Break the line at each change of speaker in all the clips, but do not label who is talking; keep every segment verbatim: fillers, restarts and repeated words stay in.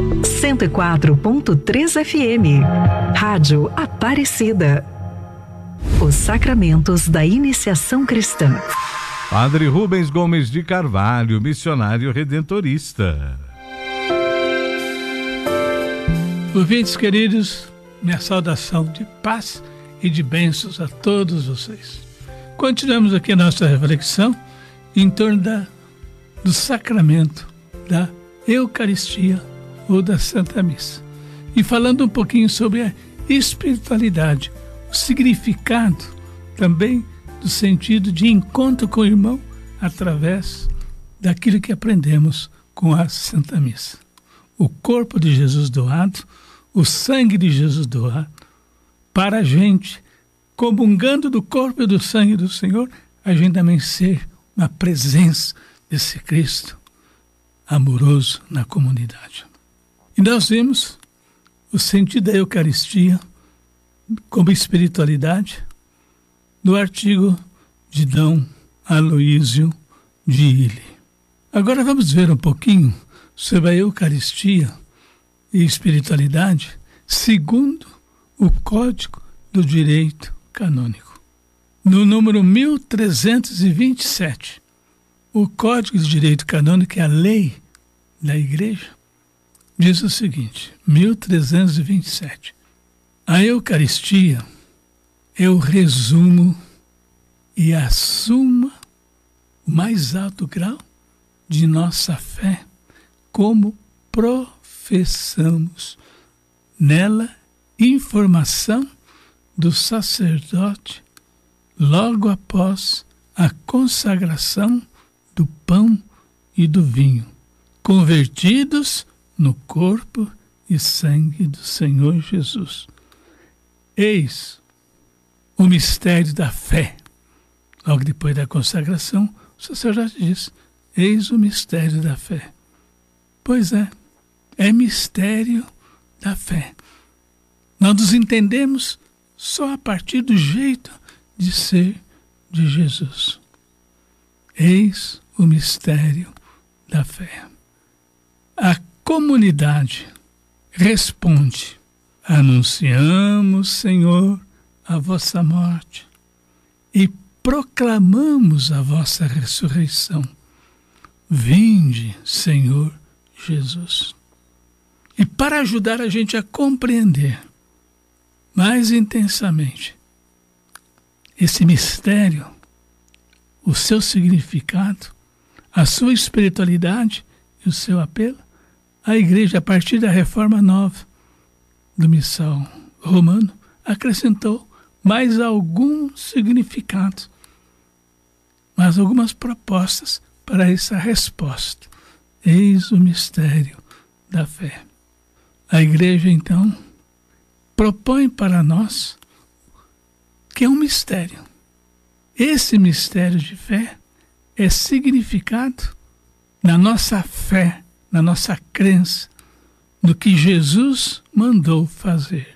cento e quatro ponto três F M. Rádio Aparecida. Os sacramentos da iniciação cristã.
Padre Rubens Gomes de Carvalho, missionário redentorista.
Ouvintes queridos, minha saudação de paz e de bênçãos a todos vocês. Continuamos aqui a nossa reflexão em torno da, do sacramento da Eucaristia ou da Santa Missa. E falando um pouquinho sobre a espiritualidade, o significado também do sentido de encontro com o irmão através daquilo que aprendemos com a Santa Missa. O corpo de Jesus doado, o sangue de Jesus doado, para a gente, comungando do corpo e do sangue do Senhor, a gente também ser na presença desse Cristo amoroso na comunidade. E nós vimos o sentido da Eucaristia como espiritualidade do artigo de Dom Aloísio de Illy. Agora vamos ver um pouquinho sobre a Eucaristia e espiritualidade segundo o Código do Direito Canônico. No número mil trezentos e vinte e sete, o Código de Direito Canônico é a lei da Igreja, diz o seguinte, mil trezentos e vinte e sete. A Eucaristia é o resumo e a suma, o mais alto grau de nossa fé, como professamos nela informação do sacerdote logo após a consagração do pão e do vinho, convertidos no corpo e sangue do Senhor Jesus. Eis o mistério da fé. Logo depois da consagração, o sacerdote diz, eis o mistério da fé. Pois é, é mistério da fé. Nós nos entendemos só a partir do jeito de ser de Jesus. Eis o mistério da fé. A comunidade responde, anunciamos, Senhor, a vossa morte e proclamamos a vossa ressurreição. Vinde, Senhor Jesus. E para ajudar a gente a compreender mais intensamente esse mistério, o seu significado, a sua espiritualidade e o seu apelo, a Igreja, a partir da Reforma Nova do Missal Romano, acrescentou mais algum significado, mais algumas propostas para essa resposta. Eis o mistério da fé. A Igreja, então, propõe para nós que é um mistério. Esse mistério de fé é significado na nossa fé, na nossa crença, no que Jesus mandou fazer.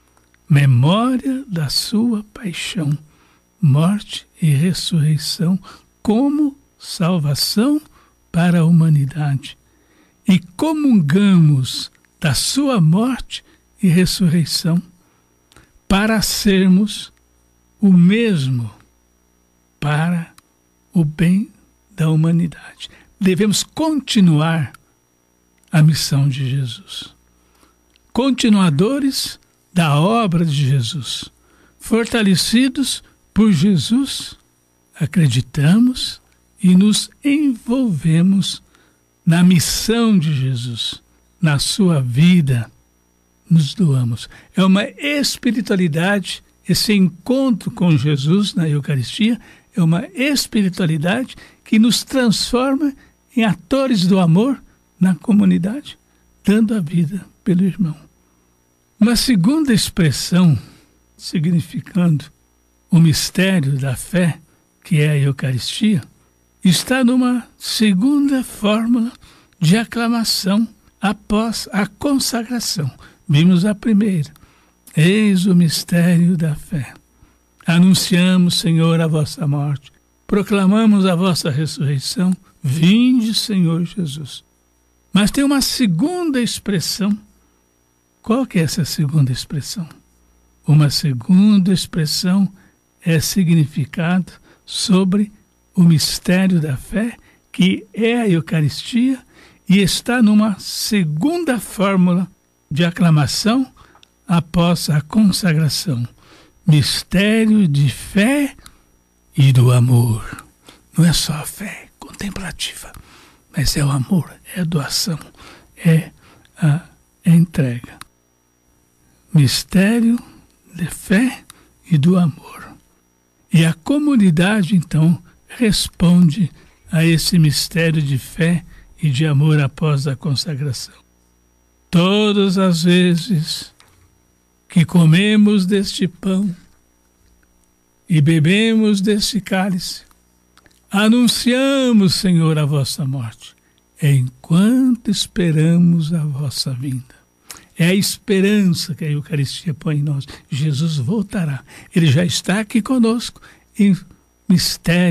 Memória da sua paixão, morte e ressurreição como salvação para a humanidade. E comungamos da sua morte e ressurreição para sermos o mesmo para o bem da humanidade. Devemos continuar a missão de Jesus. Continuadores da obra de Jesus, fortalecidos por Jesus, acreditamos e nos envolvemos na missão de Jesus, na sua vida, nos doamos. É uma espiritualidade, esse encontro com Jesus na Eucaristia, é uma espiritualidade que nos transforma em atores do amor na comunidade, dando a vida pelo irmão. Uma segunda expressão, significando o mistério da fé, que é a Eucaristia, está numa segunda fórmula de aclamação após a consagração. Vimos a primeira. Eis o mistério da fé. Anunciamos, Senhor, a vossa morte. Proclamamos a vossa ressurreição. Vinde, Senhor Jesus. Mas tem uma segunda expressão. Qual que é essa segunda expressão? Uma segunda expressão é significado sobre o mistério da fé, que é a Eucaristia, e está numa segunda fórmula de aclamação após a consagração. Mistério de fé e do amor. Não é só a fé contemplativa, mas é o amor, é a doação, é a entrega. Mistério de fé e do amor. E a comunidade, então, responde a esse mistério de fé e de amor após a consagração. Todas as vezes que comemos deste pão e bebemos deste cálice, anunciamos, Senhor, a vossa morte, enquanto esperamos a vossa vinda. É a esperança que a Eucaristia põe em nós. Jesus voltará. Ele já está aqui conosco em mistério